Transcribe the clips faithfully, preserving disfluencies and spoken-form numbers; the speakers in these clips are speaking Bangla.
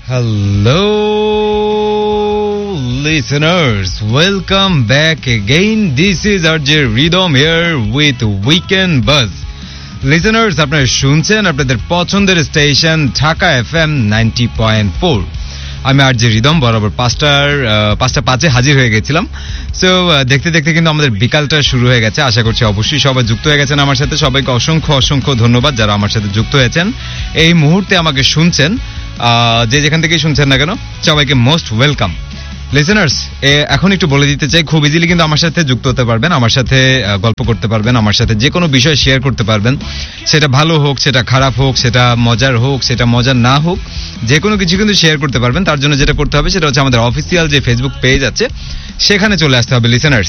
Hello, listeners. Welcome back again. This is R J Rhythm here with Weekend Buzz. Listeners, আপনারা শুনছেন আপনাদের পছন্দের station Dhaka FM ninety point four. আমি আর জে রিদম বরাবর পাঁচটার পাঁচটা পাঁচে হাজির হয়ে গেছিলাম। সো দেখতে দেখতে কিন্তু আমাদের বিকালটা শুরু হয়ে গেছে। আশা করছি অবশ্যই সবাই যুক্ত হয়ে গেছেন আমার সাথে। সবাইকে অসংখ্য অসংখ্য ধন্যবাদ যারা আমার সাথে যুক্ত হয়েছেন, এই মুহূর্তে আমাকে শুনছেন। যে যেখান থেকেই শুনছেন না কেন, সবাইকে মোস্ট ওয়েলকাম। লিসেনার্স, এখন একটু বলে দিতে চাই, খুব ইজিলি কিন্তু আমার সাথে যুক্ত হতে পারবেন, আমার সাথে গল্প করতে পারবেন, আমার সাথে যে কোনো বিষয় শেয়ার করতে পারবেন। সেটা ভালো হোক, সেটা খারাপ হোক, সেটা মজার হোক, সেটা মজার না হোক, যে কোনো কিছু কিন্তু শেয়ার করতে পারবেন। তার জন্য যেটা করতে হবে সেটা হচ্ছে আমাদের অফিসিয়াল যে ফেসবুক পেজ আছে সেখানে চলে আসতে হবে। লিসেনার্স,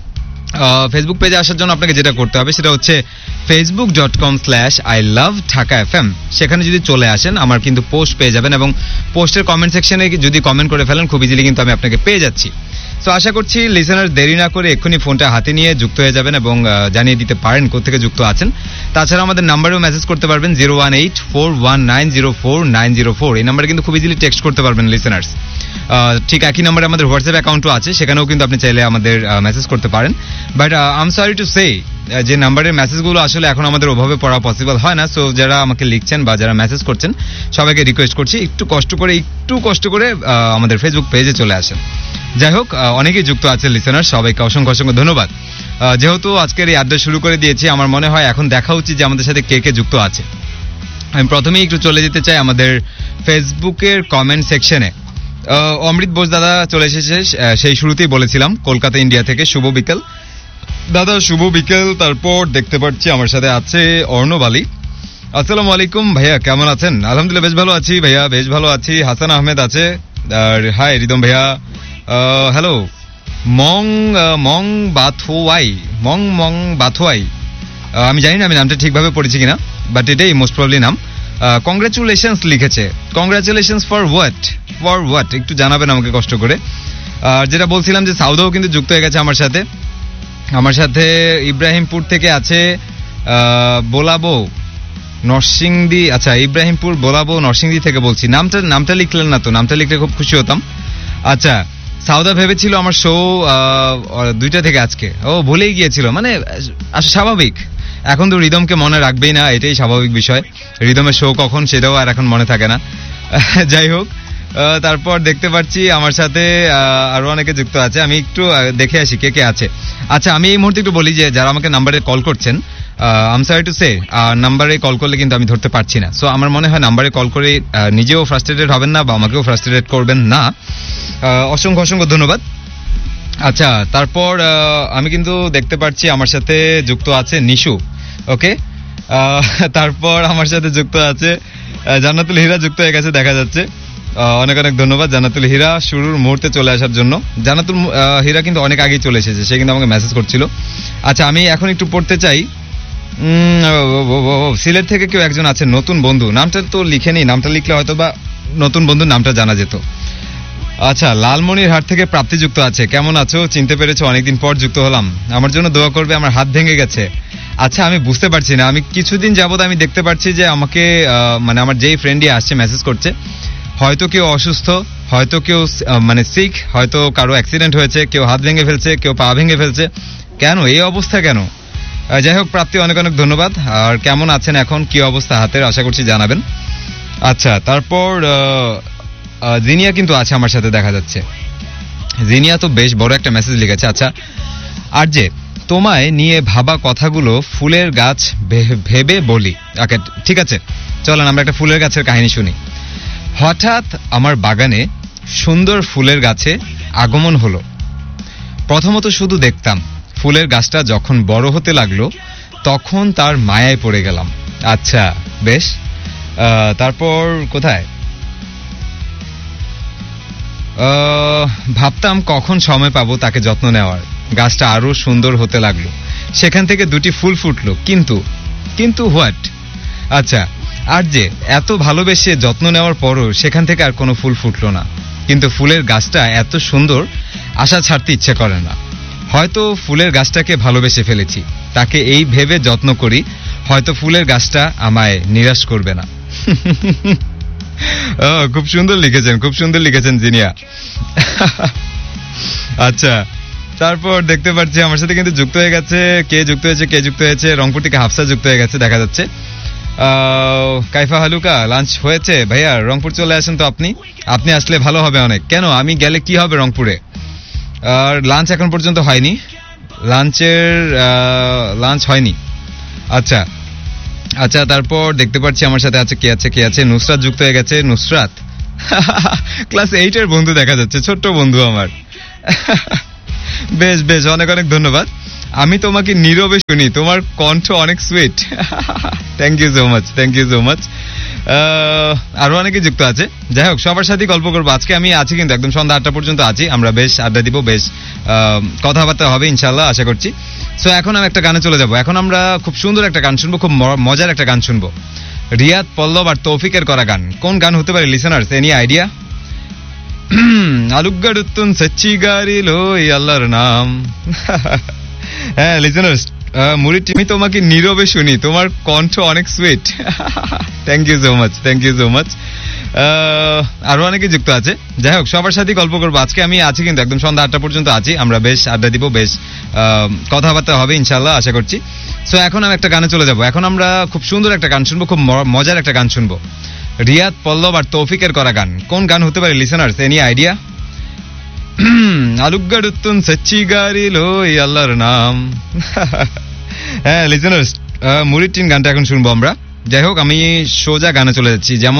ফেসবুক পেজে আসার জন্য আপনাকে যেটা করতে হবে সেটা হচ্ছে Facebook dot com slash I love Dhaka F M. সেখানে যদি চলে আসেন আমার কিন্তু পোস্ট পেয়ে যাবেন, এবং পোস্টের কমেন্ট সেকশনে যদি কমেন্ট করে ফেলেন খুব ইজিলি কিন্তু আমি আপনাকে পেয়ে যাচ্ছি। তো আশা করছি লিসেনার দেরি না করে এক্ষুনি ফোনটা হাতে নিয়ে যুক্ত হয়ে যাবেন এবং জানিয়ে দিতে পারেন কোথেকে যুক্ত আছেন। তাছাড়া আমাদের নাম্বারেও মেসেজ করতে পারবেন zero one eight four one nine zero four nine zero four. এই নাম্বারে কিন্তু খুব ইজিলি টেক্সট করতে পারবেন লিসেনার্স। ঠিক একই নাম্বারে আমাদের হোয়াটসঅ্যাপ অ্যাকাউন্টও আছে, সেখানেও কিন্তু আপনি চাইলে আমাদের মেসেজ করতে পারেন। But I am sorry to say, যে নাম্বারের মেসেজগুলো আসলে এখন আমাদের ওভাবে পড়া পসিবল হয় না। সো যারা আমাকে লিখছেন বা যারা মেসেজ করছেন সবাইকে রিকোয়েস্ট করছি একটু কষ্ট করে একটু কষ্ট করে আমাদের ফেসবুক পেজে চলে আসেন। যাই হোক, অনেকেই যুক্ত আছে লিসেনার, সবাইকে অসংখ্য অসংখ্য ধন্যবাদ। যেহেতু আজকের এই আড্ডা শুরু করে দিয়েছি, আমার মনে হয় এখন দেখা উচিত যে আমাদের সাথে কে কে যুক্ত আছে। আমি প্রথমেই একটু চলে যেতে চাই আমাদের ফেসবুকের কমেন্ট সেকশনে। অমৃত বোস দাদা চলে এসেছে, সেই শুরুতেই বলেছিলাম, কলকাতা ইন্ডিয়া থেকে। শুভ বিকেল দাদা, শুভ বিকেল। তারপর দেখতে পাচ্ছি আমার সাথে আছে অর্ণব আলী। আসসালামু আলাইকুম ভাইয়া, কেমন আছেন? আলহামদুলিল্লাহ বেশ ভালো আছি ভাইয়া, বেশ ভালো আছি। হাসান আহমেদ আছে। আর হাই রিদম ভাইয়া, হ্যালো। মং মং বাথোয়াই মং মং বাথোয়াই আমি জানি না আমি নামটা ঠিকভাবে পড়েছি কিনা, বাট এটাই মোস্ট প্রবলি নাম। কংগ্রাচুলেশনস লিখেছে। Congratulations for what for what একটু জানাবেন আমাকে কষ্ট করে। আর যেটা বলছিলাম যে সাউদাও কিন্তু যুক্ত হয়ে গেছে আমার সাথে। আমার সাথে ইব্রাহিমপুর থেকে আছে বোলাবো নরসিংদী। আচ্ছা, ইব্রাহিমপুর বোলাবো নরসিংদী থেকে বলছি। নামটা নামটা লিখলেন না তো, নামটা লিখলে খুব খুশি হতাম। আচ্ছা, সাউদা ভেবেছিল আমার শো দুইটা থেকে আজকে, ও ভুলেই গিয়েছিল। মানে স্বাভাবিক, এখন তো রিদমকে মনে রাখবেই না, এটাই স্বাভাবিক বিষয়। রিদমের শো কখন সেটাও আর এখন মনে থাকে না। যাই হোক, তারপর দেখতে পাচ্ছি আমার সাথে আরো অনেকে যুক্ত আছে। আমি একটু দেখে আসি কে কে আছে। আচ্ছা, আমি এই মুহূর্তে একটু বলি যে যারা আমাকে নাম্বারে কল করছেন, I am sorry to say, নাম্বারে কল করলে কিন্তু আমি ধরতে পারছি না। সো আমার মনে হয় নাম্বারে কল করে নিজেও ফ্রাস্ট্রেটেড হবেন না বা আমাকেও ফ্রাস্ট্রেটেড করবেন না। অসংখ্য অসংখ্য ধন্যবাদ। আচ্ছা, তারপর আমি কিন্তু দেখতে পাচ্ছি আমার সাথে যুক্ত আছে নিশু। ওকে, তারপর আমার সাথে যুক্ত আছে জান্নাতুল হীরা, যুক্ত হয়ে গেছে দেখা যাচ্ছে। অনেক অনেক ধন্যবাদ জান্নাতুল হীরা শুরুর মুহূর্তে চলে আসার জন্য। জান্নাতুল হীরা কিন্তু অনেক আগেই চলে এসেছে, সে কিন্তু আমাকে মেসেজ করছিল। আচ্ছা, আমি এখন একটু পড়তে চাই। সিলেট থেকে কেউ একজন আছে, নতুন বন্ধু। নামটা তো লিখে নি, নামটা লিখলে হয়তো বা নতুন বন্ধুর নামটা জানা যেত। আচ্ছা, লালমনির হাট থেকে প্রাপ্তি যুক্ত আছে। কেমন আছো? চিনতে পেরেছো? অনেকদিন পর যুক্ত হলাম, আমার জন্য দোয়া করবে, আমার হাত ভেঙে গেছে। আচ্ছা, আমি বুঝতে পারছি না, আমি কিছুদিন যাবত আমি দেখতে পাচ্ছি যে আমাকে মানে আমার যেই ফ্রেন্ডই আসছে মেসেজ করছে, হয়তো কেউ অসুস্থ, হয়তো কেউ মানে সিক, হয়তো কারো অ্যাক্সিডেন্ট হয়েছে, কেউ হাত ভেঙে ফেলছে, কেউ পা ভেঙে ফেলছে। কেন এই অবস্থা কেন? যাই হোক, প্রাপ্তি অনেক অনেক ধন্যবাদ। আর কেমন আছেন এখন, কি অবস্থা হাতের, আশা করছি জানাবেন। আচ্ছা, তারপর জিনিয়া কিন্তু আছে আমার সাথে দেখা যাচ্ছে। জিনিয়া তো বেশ বড় একটা মেসেজ লিখেছে। আচ্ছা, আর যে তোমায় নিয়ে ভাবা কথাগুলো ফুলের গাছ ভেবে বলি। ওকে, ঠিক আছে, চলেন আমরা একটা ফুলের গাছের কাহিনী শুনি। হঠাৎ আমার বাগানে সুন্দর ফুলের গাছে আগমন হলো। প্রথমত শুধু দেখতাম, ফুলের গাছটা যখন বড় হতে লাগলো তখন তার মায়ায় পড়ে গেলাম। আচ্ছা, বেশ। তারপর কোথায় ভাবতাম কখন সময় পাবো তাকে যত্ন নেওয়ার। গাছটা আরো সুন্দর হতে লাগলো, সেখান থেকে দুটি ফুল ফুটলো। কিন্তু কিন্তু হোয়াট? আচ্ছা, আর যে এত ভালোবেসে যত্ন নেওয়ার পরও সেখান থেকে আর কোনো ফুল ফুটলো না। কিন্তু ফুলের গাছটা এত সুন্দর, আশা ছাড়তে ইচ্ছে করে না। হয়তো ফুলের গাছটাকে ভালোবেসে ফেলেছি, তাকে এই ভেবে যত্ন করি হয়তো ফুলের গাছটা আমায় নিরাশ করবে না। ও খুব সুন্দর লিখেছেন, খুব সুন্দর লিখেছেন জিনিয়া। আচ্ছা, তারপর দেখতে পাচ্ছি আমার সাথে কিন্তু যুক্ত হয়ে গেছে, কে যুক্ত হয়েছে কে যুক্ত হয়েছে রংপুর থেকে হাফসা যুক্ত হয়ে গেছে দেখা যাচ্ছে। কাইফা হালুকা লাঞ্চ হয়েছে ভাইয়া? রংপুর চলে আসেন তো আপনি, আপনি আসলে ভালো হবে অনেক। কেন, আমি গেলে কি হবে রংপুরে? আর লাঞ্চ এখন পর্যন্ত হয়নি, লাঞ্চের লাঞ্চ হয়নি। আচ্ছা আচ্ছা, তারপর দেখতে পাচ্ছি আমার সাথে আছে কে আছে কে আছে নুসরাত যুক্ত হয়ে গেছে। নুসরাত ক্লাস এইট এর বন্ধু দেখা যাচ্ছে, ছোট্ট বন্ধু আমার। বেশ বেশ, অনেক অনেক ধন্যবাদ। আমি তোমাকে নীরবে শুনি, তোমার কণ্ঠ অনেক sweet. Thank you so much, thank you so much. আরো অনেকে যুক্ত আছে। যাই হোক, সবার সাথে গল্প করবো আজকে। আমি আছি কিন্তু একদম সন্ধ্যা আটটা পর্যন্ত আছি, আমরা বেশ আড্ডা দিব, বেশ কথাবার্তা হবে ইনশাল্লাহ, আশা করছি। সো এখন আমি একটা গানে চলে যাবো। এখন আমরা খুব সুন্দর একটা গান শুনবো, খুব মজার একটা গান শুনবো, রিয়াদ পল্লব আর তৌফিকের করা গান। কোন গান হতে পারে লিসেনার্স, এনি আইডিয়া? আলুগাড়ুত্তুন সচ্চি গারিলো আল্লাহর নাম। হ্যাঁ লিসেনার্স, মুরিদ আমি তোমাকে নীরবে শুনি, তোমার কণ্ঠ অনেক sweet. Thank you so much, thank you so much. আরো অনেকে যুক্ত আছে। যাই হোক, সবার সাথে গল্প করবো আজকে। আমি আছি কিন্তু একদম সন্ধ্যা আটটা পর্যন্ত আছি, আমরা বেশ আড্ডা দিব, বেশ কথাবার্তা হবে ইনশাল্লাহ, আশা করছি। সো এখন আমি একটা গানে চলে যাবো। এখন আমরা খুব সুন্দর একটা গান শুনবো, খুব মজার একটা গান শুনবো, রিয়াদ পল্লব আর তৌফিকের করা গান। কোন গান হতে পারে লিসেনার্স, এনি আইডিয়া? আলুগাড়ুত্তুন সচ্চি গারিলো আল্লাহর নাম। হ্যাঁ লিসেনার্স, মুরিদ টিন গানটা এখন শুনবো আমরা। যাই হোক, আমি সোজা গানে চলে যাচ্ছি। যেমন